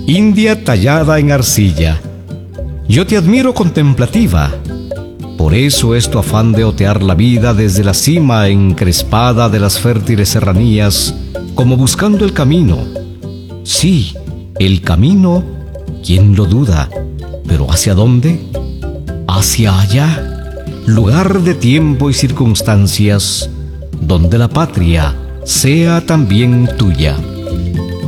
India tallada en arcilla, yo te admiro contemplativa. Por eso es tu afán de otear la vida desde la cima encrespada de las fértiles serranías, como buscando el camino. Sí, el camino, ¿quién lo duda? ¿Pero hacia dónde? Hacia allá, lugar de tiempo y circunstancias, donde la patria sea también tuya.